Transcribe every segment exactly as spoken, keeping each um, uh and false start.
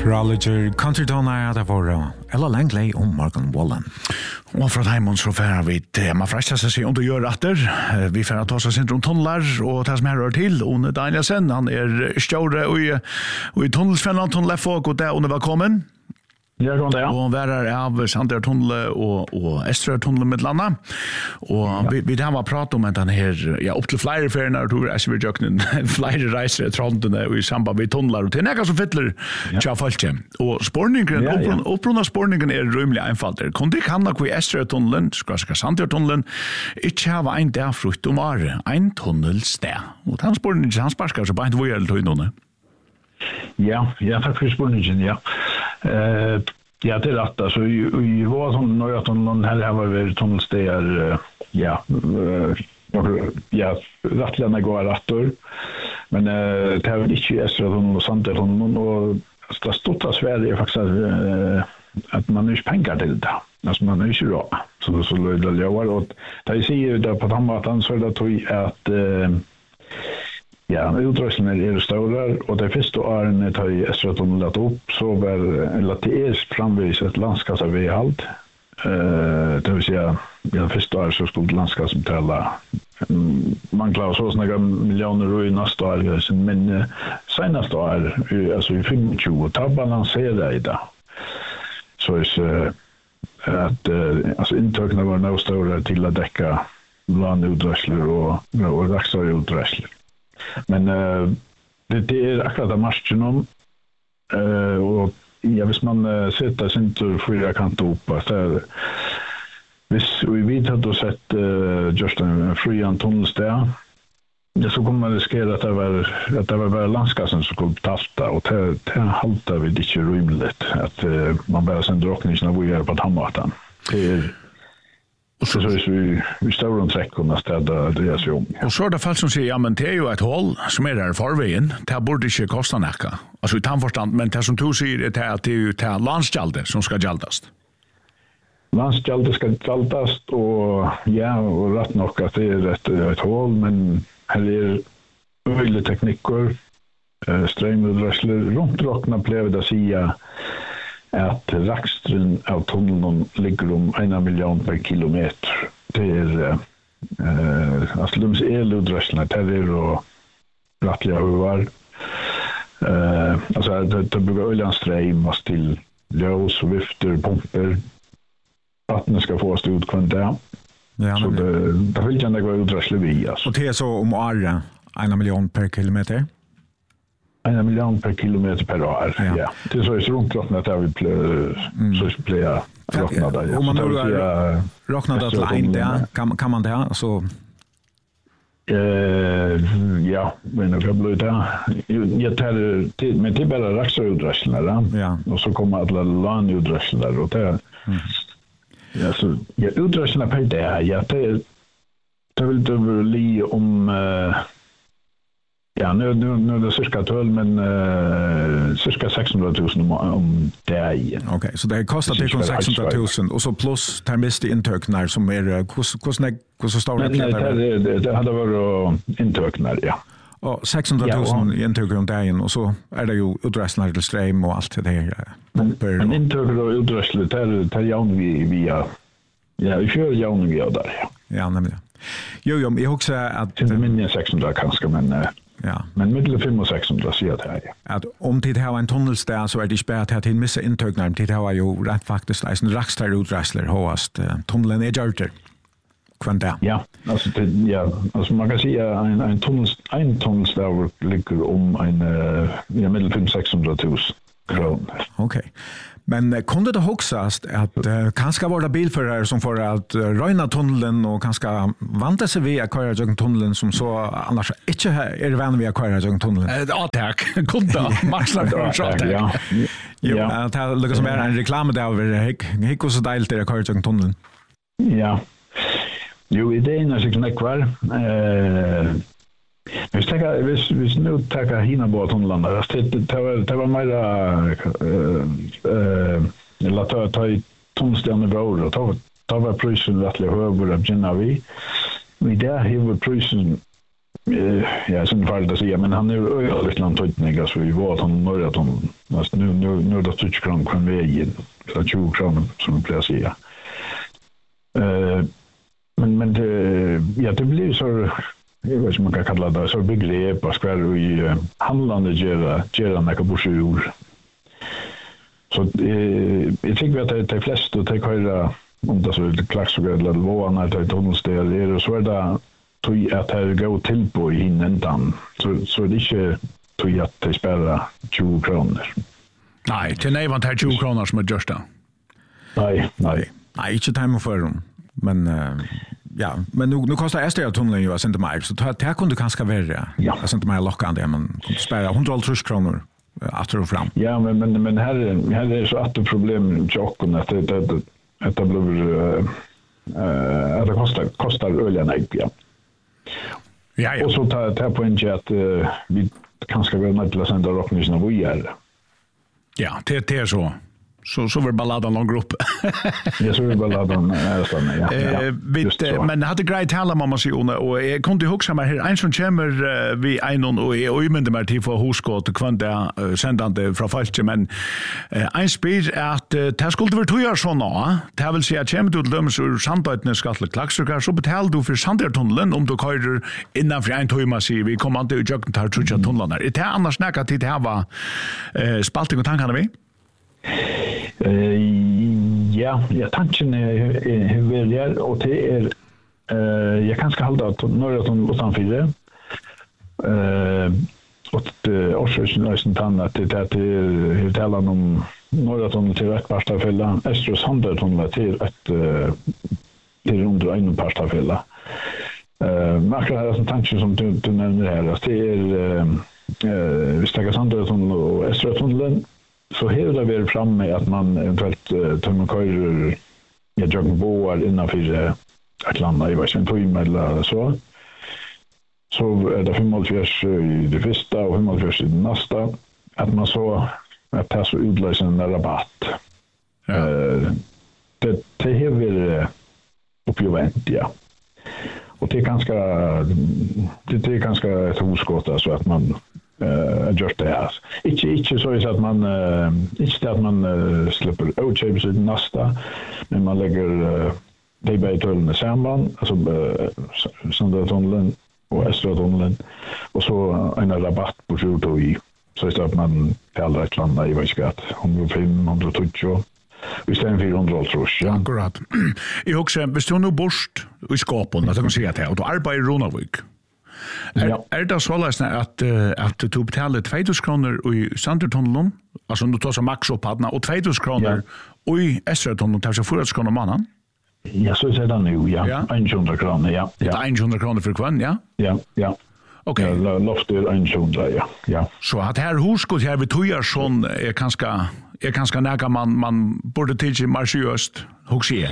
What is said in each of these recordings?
Ralliger Countrydonar där var Ella Langley och Morgan Wallen. Och från Heimons så färra vi till man frästar sig om du gör rätter. Vi färra ta oss in runt tunnlar och ta som här rör till. One Danielsen, han är större och i, och i tunnelsfällan tunnelfolk och där under välkommen. Ja, kom det, ja. Og værer av Sander Tunnel og, og Estrø Tunnel med landa. Og ja. vi, vi har pratet om at den her, ja, opp til flere ferier, og tog S V Jøkken, flere reiser i Trondene og i samband med tunnler, og til nekka som fytler tja falske. Og sporningen, ja, ja. opprunna sporningen er rymlig einfalt. Kon det kan nok vi Estrø Tunnelen, skraska Sander Tunnelen, ikke hava ein der frukt om året, ein tunnelsted. Og den sporningen, han sparskar så bare ikke hvor jeg tog Ja, ja, takk for sporningen, ja. Uh, ja, det är rätt. Alltså, i, i vår tunnel, några tunneln, här har vi tunnelstegar, uh, ja, uh, ja, rättlarna går rättor. Men uh, det har väl inte Estrø tunnel och Sander tunnel, och det stora Sverige är faktiskt uh, att man inte pengar till det. Alltså man är inte bra. Så så löjda jag och det säger där på Tamatan så är det tror att uh, ja, utrustningen är stora och det första åren tar i Estrø tunnel upp så var eller det är framvis ett landskap vi halt. Eh det vill säga ja första året så skulle landskap som tälla man klarar så några miljoner i nästa år men senaste år alltså i tjugofem tar balansera i det. Så är att alltså intökna var nog stora till att täcka landutrustningar och och raxarutrustningar. Men uh, det, det är akkurat av marschen om uh, och ja, hvis man uh, sätter sin tur fyra kant upp att det hvis vi vet att du sett uh, just en frian tunnelsted ja, så kommer man riskera att det var att det var bara landskassen som skulle talta och det, det haltar vi inte rymligt att uh, man bara sänder åkningen och vi gör på Tamatan. Det är Och så så vi vi står runt säcken städa det så om. Och så där fall som säger ja men det är ju ett hål som är där förvägen. Det borde inte kosta näka. Alltså i tanförstand men det som du säger är det att det är ju det landsgälde som ska gäldas. Landsgälde ska gäldas och ja och rätt nog att det är ett, ett hål men här är öjliga tekniker eh strömutrustningar runt rockna blev det säga att raxtren av tunneln ligger om en miljon per kilometer. Det är eh alltså de elutrustningar det är och rättliga huvar. Eh alltså det, det bygger oljanström och till ljus och vifter, pumper. Vattnet ska få stå ut kvant där. Ja, så det det vill jag gå utrustning vi alltså. Och det är så om året en miljon per kilometer. En miljon per kilometer per år. Ja. ja. Det är så är runt klockan att vi plö så blir klockan där. Om man då räknar det till en där kan kan man det så eh ja, men det blir det. Jag tar men det är bara raxutrustningar ja. Och så kommer alla landutrustningar och det mm. Ja så ja utrustningar på det ja det det vill det bli om uh, ja, nu, nu, nu är det cirka tolv, men uh, cirka sexhundratusen om, om det är igen. Okej, okay, så det kostar till sexhundratusen och så plus termist intöknar som är hur så stora det det, det, det hade varit intöknar, ja. Och sexhundratusen ja, intöknar om dagen och så är det ju utrustningar till ström och allt det där. Men, men intöknar och utrustningar tar, tar jag vi via ja, vi kör jag via där, ja. Ja, nämligen. Jo, jo, jag också att det minns sexhundra kanske, men ja. Men mellan fem och sex hundra ser det här. Att om det har en tunnelstad så är det spärrat här till missa intöknar. Det har ju rätt faktiskt en raxtar utrustler hoast tunneln är gjort. Kvanta. Ja, alltså det ja, alltså man kan säga en en tunnel en tunnelstad ligger om en ja mellan fem och sex hundra tusen kronor. Okej. Okay. Men kunde det hoxas att uh, kanske var det bilförare som får att uh, röjna tunneln och kanske vanta sig vid att köra genom tunneln som så annars inte är det vän vid att köra genom tunneln? Ja, tack. Kunde maxlar då så tack. Ja. Jo, att det liksom är en reklam där över hick och så delt det att köra genom tunneln. Ja. Jo, idén är så knäckvar. Eh Vi ska vi vi nu ta hina på tunneln. Det det var det var mer eh eh låta ta i tunneln bra och ta ta var prisen rättligt hög och börja vi. Vi där hur prisen ja, sen fall det säger men han är ju lite lantutning alltså vi var att han några att han alltså nu nu nu det touch kran kan vägen så tjugo kronor som jag säger. Eh men men det ja det blir så jag vet inte man kan kalla det så begrepp på skär i handlande gera gera några borsur. Så eh jag tycker att det är flest och tar höra om det så lite klax och eller vad när det tunnelstäder är det så är det tog att det går till på i hinnan så så det inte tog att det spela tjugo kronor. Nej, det är inte här tjugo kronor som är just det. Nej, nej. Nej, inte time för dem. Men uh, ja, men nu nu kostar Estra tunneln ju inte mer så det här kunde kanske vara. Ja. Jag inte mer lockande men kunde spela hundratusen kronor efter och fram. Ja, men men men här här är så att det problem chocken att det det att det blir eh att det kostar kostar öljan ja. Ja, ja. Och så tar tar på en jet uh, vi kanske väl med till sända rocknisen av vi är. Ja, det det är så. Så så var balladen någon grupp. Ja, så var balladen nästan ja. Eh vet men hade grejt tala mamma sig och jag kunde huxa mig här en som kommer vi en och och i men det för huskott kvant där sändande från Falche men en spel att det skulle vara två år så nå. Det vill säga kommer du döms ur Sandøytene skattle klaxer så betalar du för Sandøytunnelen om du kör innan för en timme så vi kommer inte ut jag tar tror jag tunnlarna. Det är annars snacka till det här var spalting och tankarna vi. Uh, ja, ja, tanken är hur vill jag och det är uh, jag kanske hålla att några som utanför det. Eh och det årsökningen tanna att det är hur talar om några som till rätt pastafälla, Estros Sandøytunnelen till ett till under en pastafälla. Eh makra här som tanken som du, du nämner här att det är eh vi snackar Sandøytunnelen och Estrotunnelen. Så här där vi är framme att man eventuellt uh, tar man körer jag jag boar innanför uh, att landa i varsin timme eller så. Så är det femhundrafjärde i det första och femhundrafjärde i det nästa. Att man så att det så utlöser en rabatt. Ja. Uh, det det här vill uppgivent, ja. Och det är ganska det, det är ganska ett hoskott alltså att man eh uh, just det här. Inte inte så är att man uh, inte att man uh, släpper outshapes i nästa men man lägger uh, det bättre tunneln samman alltså uh, Sandøytunnelen och Estrotunnelen och så en rabatt på tjugo i så att man talar ett landa i vad skatt hundrafem hundratjugo vi stämmer fyrahundra tror jag. Akkurat. Jag också visst du nu borst i skapen att man säga att och du arbetar i Ronavik. Er, ja. er det så løsne at, at du betaler två tusen kronor i Sandøytunnelen, altså du tar så max opp hadna, og två tusen kronor ja. i Estrotunnelen, tar så fyra tusen kronor mannen? Ja, så är det nu, ja. ja. hundra kronor, ja. Det är hundra kronor för kvann, ja? Ja, ja. Okej. Okay. Ja, loftet hundra, ja. ja. Så att här huskot här vi tojar sån är ganska är ganska nära man man borde till marsjöst huxie.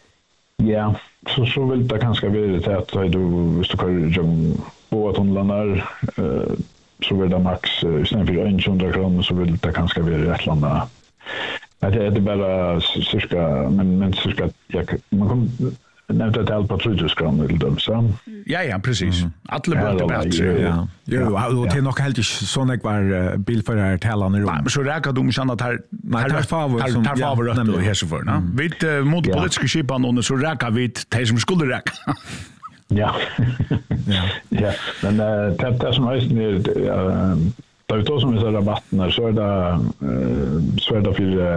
Ja, så så vill det kanske vara det att du visst du kan på tunnlarna eh så vill det max istället för hundra kronor så vill det kanske vara ett landa. Det är det bara cirka men men cirka jag man kan nämna det på tre tusen kronor till dem så. Ja ja, precis. Mm. Alla borde bättre. Ja. Jo, och det är nog helt sån jag var bilförare talan i rum. Men så räcker de känna att här här favor som tar favor rätt då här så för, va? Vi mot politiska skipan och så räcker vi till som skulle räcka. Ja. Ja. Ja, men det det som är är då vi tar som är rabatterna så är det så är det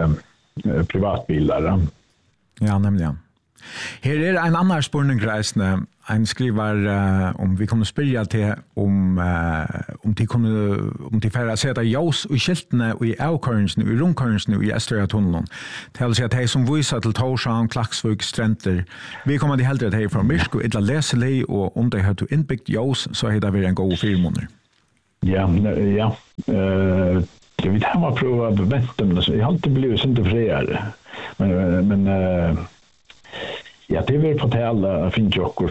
för privatbilar. Ja, nämligen. Här är en annan spårningsreisande. En skriver uh, om vi kommer spyrja till om uh, om de kommer om de färra sätta ljus i skiltene och i avkörningen i rundkörningen i Estrotunnelen. Det vill säga att det som visar till Torshavn, Klaksvik, Stränder. Vi kommer till hellre att det är från Myrsk och ett läselig och om det har du inbyggt ljus så är det väl en god fyra månader. Ja, ja. Uh, jag vet inte om jag provar att vänta men jag har inte blivit inte friare. Men men uh, ja, det vill på till alla finns ju också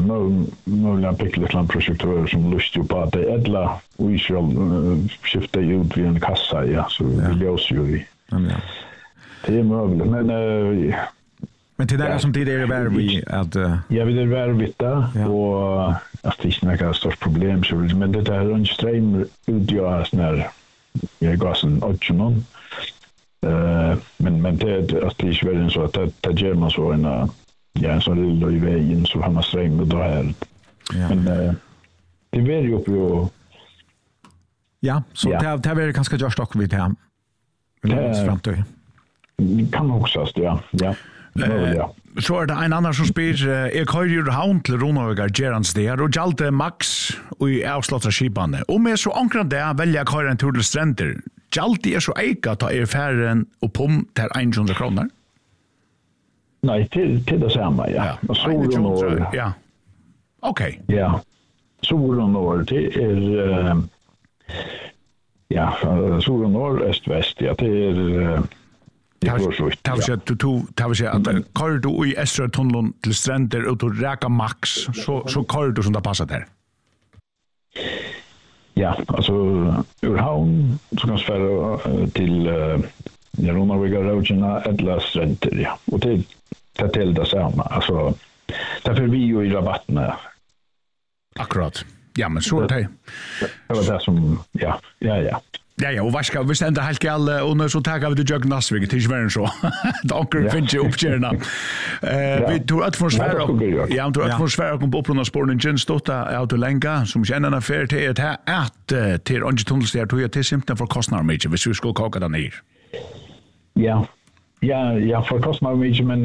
möjliga pickletland projektörer som lustar på att det är ädla och vi ska skifta ut vid en kassa, ja, så vill jag också ju. Ja. Det är möjligt, men uh, Men till det som tid är det värre vi att... Uh... Ja, vi är värre vitta ja. och att det är inte något stort problem. Så, men det är en ström utgörs när jag går sen åtta någon. Uh, men, men det är att det är väldigt så att det, det gör man så en, ja, en sån lilla i vägen så har man ström och då är ja. Men uh, det är ju uppe och... Ja, så ja. det, det är ganska just också vid det här. Det kan också, ja. ja. Uh, ja. Så er det en annan som spyr jeg kører jo havn til Ronavegar Gerans der og gjaldt Max og i avslåttra skipane. Om jeg så ankran det velger jeg kører en tur til strender, gjaldt er så eika ta er færen og pum til hundra kroner? Nei, til, til det samme, ja. ja. Og sol og år. Ja, ok. Ja, sol og år til er... Uh, ja, sol og år, øst-vest, ja, til er... Uh, Det var så vitt. Det var så att kör du i Estra tunneln till stränder och till räka max så så kör du som det passar där. Ja, alltså ur havn så kan sfära till ja, Ronavegar Rogerna eller stränder, ja. Och det det till det samma. Alltså därför vi ju i rabatterna. Akkurat. Ja, men så det. Det var det som ja, ja, ja. Ja, ja, og hva skal vi stende helt gale, og når så tager vi til Jørgen Nasvig, til ikke så. Danker finnes ikke oppkjørende. Vi tror at for svære, ja, vi tror at for svære kom på opprunnet spårningen, stått av til lenge, som kjenner en affær til at at til ånge tunnelsteder, tror jeg til simpelthen for kostnader mye, hvis vi skulle kake den ned. Ja, ja, ja, for kostnader mye, men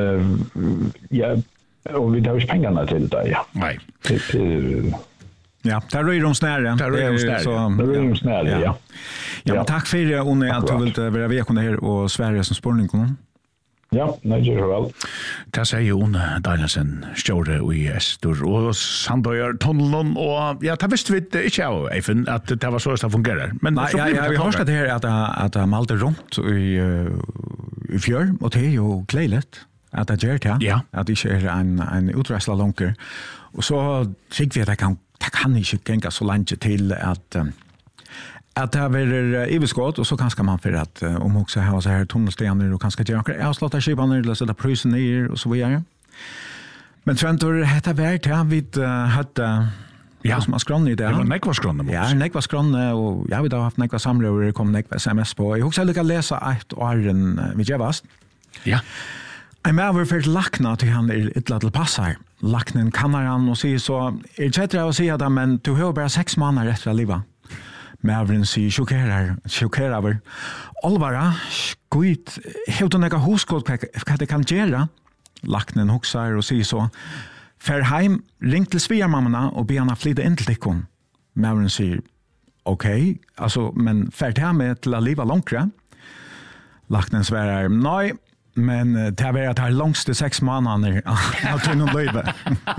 ja, og vi har ikke pengene til det, ja. Nei. Til... Ja, där rör de snära. Där rör de snära. Så där rör de snära, ja. Ja, ja men tack för det Onne att du vill vara välkommen här och Sverige som spårning kom. Ja, nej det är väl. Det säger Onne Danielsen, stjorde och i Estor och Sandøyar tunneln och ja, det visste vi inte av Eifen att det var så att det fungerar. Men nej, så ja, ja, vi har ska det här att att att malte runt i i fjör och det är ju kläligt. Att det gör det. Ja. Att det är en en uträsla lånker. Och så fick vi det kan det kan inte gänga så länge till att att det är överskott och så kanske man för att om också ha så här tunnelstenar och kanske göra avsluta skipan eller sätta priset ner och så vidare. Men Trent då heter värt ja vid hade ja som skrann i det. Det var nekva skrann. Ja, nekva skrann och jag vet har haft nekva samlare kom nekva S M S på. Jag också lika läsa ett åren vi gevast. Ja. Jeg må ha vært lakna til han er ytla til passar. Laknen kannar han og sier så, jeg kjetter å si det, men du har bare seks måneder etter å liva. Mævren sier, sjokkerar, sjokkerar over. Olvara, skuit, hevd du nekka huskåd hva det kan gjøre? Laknen hoksar og sier så, fer heim, ring til sviarmammana og be hana flytta inn til tikkun. Mævren sier, ok, altså, men fer til med til å liva långre. Laknen sverar, nei, men det har varit här långste sex månader av tunneln löjve.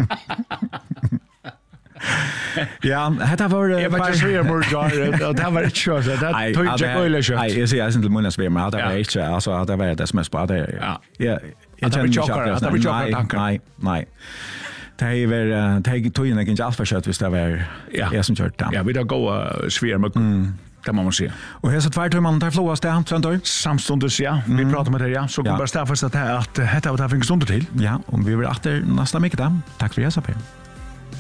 Ja, det var... Jag var inte svär mörd, det var inte så. Det tog inte öjla kött. Nej, jag säger inte munna svär, men det var inte, alltså det var det sms på. Ja, jag känner inte att det var tjockare tankar. Nej, nej. Det är det tog ju inte alls för kött hvis det var jag som kört det. Ja, vi har gått svär med det må man se. Och här så tvärtom tar flåas det Trent samstundes ja. Vi mm. pratar med det ja. Så kommer bara stäffas att det att detta var det finns stunder till. Ja, om vi vill åter nästa mycket där. Tack för det, S A P.